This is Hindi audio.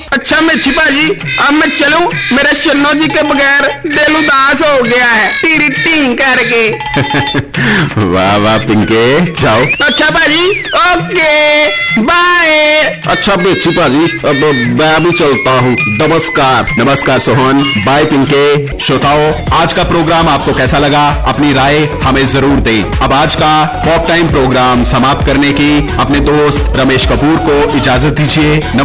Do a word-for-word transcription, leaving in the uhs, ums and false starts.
अच्छा मिर्ची भाजी, अब मैं चलूं? मेरा शन्नो जी के बगैर दिल उदास हो गया है टीरी टी करके। वाह वाह पिंके, जाओ। अच्छा भाजी, ओके बाय। अच्छा मिर्ची भाजी, अब मैं भी चलता हूँ। नमस्कार। नमस्कार सोहन, बाय पिंके। श्रोताओं, आज का प्रोग्राम आपको कैसा लगा? अपनी राय हमें जरूर दें। अब आज का पॉप टाइम प्रोग्राम समाप्त करने की अपने दोस्त रमेश कपूर को इजाजत दीजिए।